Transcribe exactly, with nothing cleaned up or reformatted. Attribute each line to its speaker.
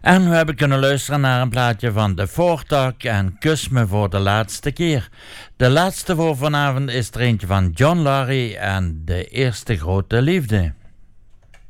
Speaker 1: En we hebben kunnen luisteren naar een plaatje van The Four Talk en Kus me voor de laatste keer. De laatste voor vanavond is er eentje van John Larry en De Eerste Grote Liefde.